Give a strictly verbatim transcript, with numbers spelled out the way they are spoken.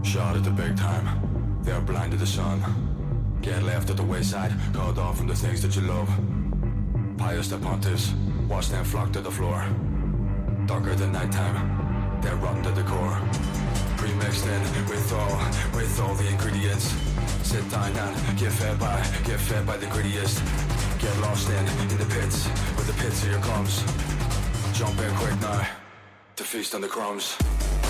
Shot at the big time, they are blind to the sun. Get left at the wayside, cut off from the things that you love. Pious the pontiffs, watch them flock to the floor. Darker than nighttime, they're rotten to the core. Pre-mixed in with all, with all the ingredients. Sit down and get fed by, get fed by the grittiest. Get lost in, in the pits, with the pits of your crumbs. Jump in quick now, to feast on the crumbs.